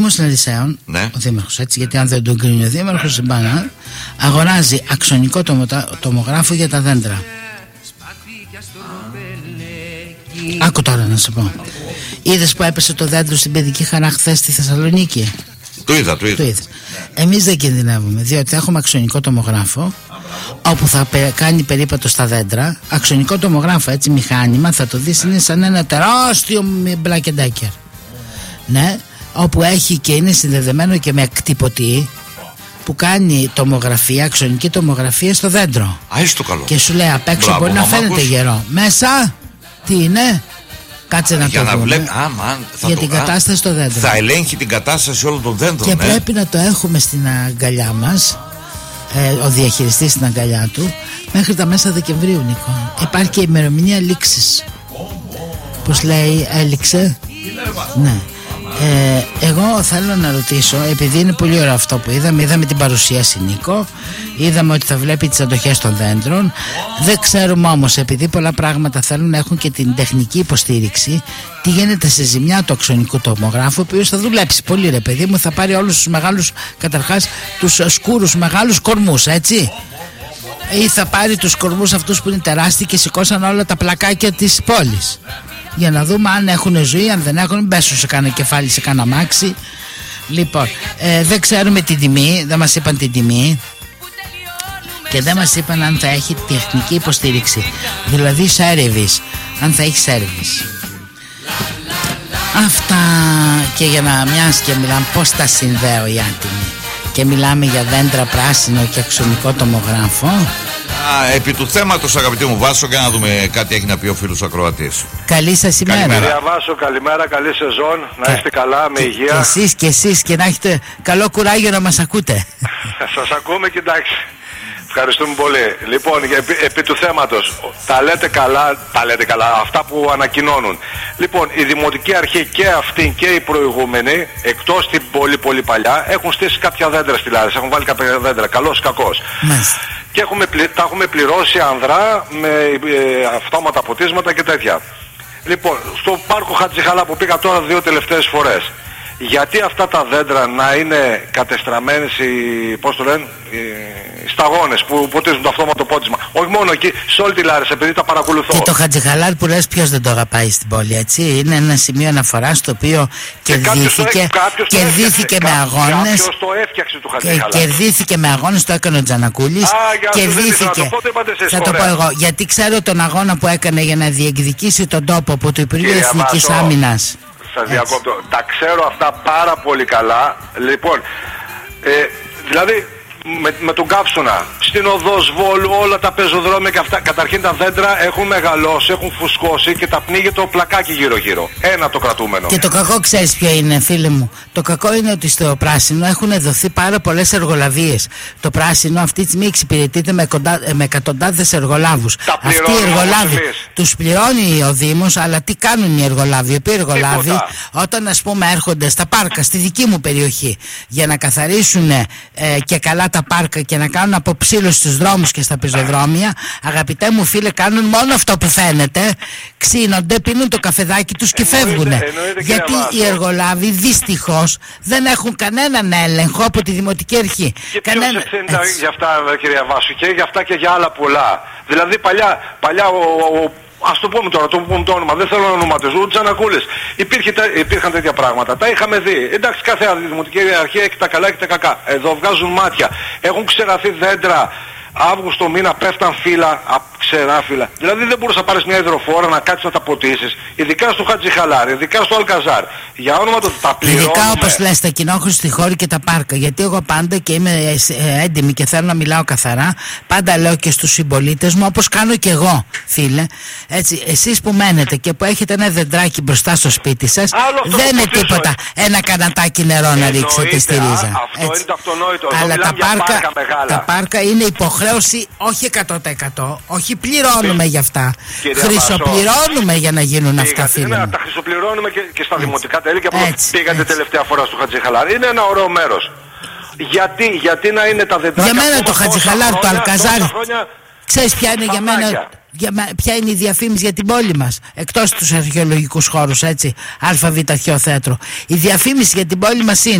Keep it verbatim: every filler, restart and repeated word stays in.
Δήμος Λαρισαίων, ναι. Ο δήμαρχος, έτσι, γιατί αν δεν τον κρίνει ο δήμαρχος, συμπάνα, αγοράζει αξονικό τομο, τομογράφο για τα δέντρα. Άκου τώρα να σου πω. Είδες που έπεσε το δέντρο στην Παιδική Χαρά χθες στη Θεσσαλονίκη? Το είδα, το είδα. Το είδα. Εμείς δεν κινδυνεύουμε, διότι έχουμε αξονικό τομογράφο, όπου θα κάνει περίπατο στα δέντρα. Αξονικό τομογράφο, έτσι, μηχάνημα, θα το δεις, είναι σαν ένα τεράστιο Black and Decker. Ναι, όπου έχει και είναι συνδεδεμένο και με κτυπωτή που κάνει τομογραφία, αξονική τομογραφία στο δέντρο. Α, είσαι το καλό. Και σου λέει απ' έξω, μπράβο, μπορεί να φαίνεται γερό. Μέσα, τι είναι? Κάτσε να για το να δούμε. Βλέπει, α, man, θα για το, την κατάσταση στο δέντρο. Θα ελέγχει την κατάσταση όλων των δέντρων. Και ναι. πρέπει να το έχουμε στην αγκαλιά μας, ε, ο διαχειριστής στην αγκαλιά του, μέχρι τα μέσα Δεκεμβρίου, Νίκο. Υπάρχει και ημερομηνία λήξης. Πώς λέει, έληξε? Ναι. Ε, εγώ θέλω να ρωτήσω, επειδή είναι πολύ ωραίο αυτό που είδαμε, είδαμε την παρουσίαση, Νίκο, είδαμε ότι θα βλέπει τις αντοχές των δέντρων. Δεν ξέρουμε όμως, επειδή πολλά πράγματα θέλουν να έχουν και την τεχνική υποστήριξη, τι γίνεται σε ζημιά του αξονικού τομογράφου, ο οποίος θα δουλέψει πολύ, ρε παιδί μου, θα πάρει όλους τους μεγάλους, καταρχάς τους σκούρους μεγάλους κορμούς, έτσι, ή θα πάρει τους κορμούς αυτούς που είναι τεράστιοι και σηκώσαν όλα τα πλακάκια της πόλης, για να δούμε αν έχουν ζωή, αν δεν έχουν, μπέσουν σε κάνα κεφάλι, σε κάνα μάξι. Λοιπόν, ε, δεν ξέρουμε την τιμή, δεν μας είπαν την τιμή και δεν μας είπαν αν θα έχει τεχνική υποστήριξη, δηλαδή service, αν θα έχει service. Αυτά. Και για να μοιάζει και μιλάμε πώς τα συνδέω οι άτιμοι και μιλάμε για δέντρα πράσινο και αξονικό τομογράφο. Α, επί του θέματος, αγαπητοί μου, Βάσο, για να δούμε κάτι έχει να πει ο φίλος ακροατής. Καλή σας ημέρα. Καλημέρα Βάσο, καλημέρα, καλή σεζόν, να είστε καλά, με και, υγεία. Και εσείς και εσείς και να έχετε καλό κουράγιο να μας ακούτε. Σας ακούμε και εντάξει. Ευχαριστούμε πολύ. Λοιπόν, επί, επί του θέματος, τα λέτε καλά, τα λέτε καλά, αυτά που ανακοινώνουν. Λοιπόν, η Δημοτική Αρχή και αυτή και οι προηγούμενοι, εκτός την πολύ πολύ παλιά, έχουν στήσει κάποια δέντρα στη Λάρισα, έχουν βάλει κάποια δέντρα, καλός κακός. Μάλιστα. Και έχουμε, τα έχουμε πληρώσει ανδρά με ε, αυτόματα ποτίσματα και τέτοια. Λοιπόν, στο πάρκο Χατζηχαλά που πήγα τώρα δύο τελευταίες φορές, γιατί αυτά τα δέντρα να είναι κατεστραμμένες οι, πώς το λένε, οι σταγόνες που ποτίζουν το αυτόματο πότισμα? Όχι μόνο εκεί, σε όλη τη Λάρισα, επειδή τα παρακολουθώ. Και το Χατζηχαλάρ που λες, ποιος δεν το αγαπάει στην πόλη, έτσι? Είναι ένα σημείο αναφοράς το οποίο κερδίθηκε, κερδίθηκε με αγώνες. Κάποιος το έφτιαξε του Χατζηχαλάρ. Κερδίθηκε με αγώνες, το έκανε ο Τζανακούλης. Α, κερδίθηκε. Θα το πω εγώ, γιατί ξέρω τον αγώνα που έκανε για να διεκδικήσει τον τόπο από το Υπουργείο Εθνικής Άμυνας. Σας διακόπτω. Τα ξέρω αυτά πάρα πολύ καλά. Λοιπόν, ε, δηλαδή με, με τον καύσωνα, στην οδός Βόλου, όλα τα πεζοδρόμια και αυτά, καταρχήν τα δέντρα έχουν μεγαλώσει, έχουν φουσκώσει και τα πνίγει το πλακάκι γύρω γύρω. Ένα το κρατούμενο. Και το κακό ξέρεις ποιο είναι, φίλε μου? Το κακό είναι ότι στο πράσινο έχουν δοθεί πάρα πολλές εργολαβίες. Το πράσινο αυτή τη στιγμή εξυπηρετείται με, κοντά, με εκατοντάδες εργολάβους. Αυτοί οι εργολάβοι τους πληρώνει ο Δήμος, αλλά τι κάνουν οι εργολάβοι? Οι οποίοι εργολάβοι, τίποτα. Όταν ας πούμε έρχονται στα πάρκα, στη δική μου περιοχή, για να καθαρίσουν ε, και καλά τα πάρκα και να κάνουν αποψήλωση στους δρόμους και στα πεζοδρόμια, αγαπητέ μου φίλε, κάνουν μόνο αυτό που φαίνεται. Ξύνονται, πίνουν το καφεδάκι τους και φεύγουν. Γιατί οι εργολάβοι δυστυχώς δεν έχουν κανέναν έλεγχο από τη Δημοτική Αρχή. Και Κανένα... ποιος ευθύνεται για αυτά, κυρία Βάσου, και για αυτά και για άλλα πολλά? Δηλαδή παλιά, παλιά ο, ο, ας το πούμε τώρα, το πούμε το όνομα, δεν θέλω να ονοματιζώ, Τζανακούλης. Υπήρχαν τέτοια πράγματα, τα είχαμε δει. Εντάξει, κάθε Δημοτική Αρχή έχει τα καλά και τα κακά. Εδώ βγάζουν μάτια. Έχουν ξεραθεί δέντρα. Αύγουστο μήνα πέφταν φύλλα, ξερά φύλλα. Δηλαδή δεν μπορείς να πάρεις μια υδροφόρα να κάτσεις να τα ποτίσεις. Ειδικά στο Χατζηχαλάρ, ειδικά στο Αλκαζάρ. Για όνομα του τα πληρώνουμε. Ειδικά όπως λες, τα κοινόχρηστη χώρη και τα πάρκα. Γιατί εγώ πάντα, και είμαι έντιμη και θέλω να μιλάω καθαρά, πάντα λέω και στους συμπολίτες μου, όπως κάνω και εγώ, φίλε. Έτσι, εσείς που μένετε και που έχετε ένα δεντράκι μπροστά στο σπίτι σας, δεν είναι τίποτα ένα κανατάκι νερό να ρίξετε στη ρίζα. Αυτό είναι το αυτονόητο. Αλλά τα πάρκα, τα πάρκα είναι υποχρέωση, όχι εκατό τοις εκατό, όχι πληρώνουμε για αυτά. Χρυσοπληρώνουμε για να γίνουν και αυτά, φίλε. Ναι, τα χρυσοπληρώνουμε και, και στα έτσι. Δημοτικά τέλη και από πήγατε έτσι. Τελευταία φορά στο Χατζηχαλάρ. Είναι ένα ωραίο μέρος. Γιατί, γιατί να είναι τα δεντράκια? Για μένα το Χατζηχαλάρ, το Αλκαζάρ, χρόνια... ξέρεις ποια είναι για μένα Για, ποια είναι η διαφήμιση για την πόλη μας, εκτός τους αρχαιολογικούς χώρους, έτσι, ΑΒ Αρχαιοθέατρο. Η διαφήμιση για την πόλη μας είναι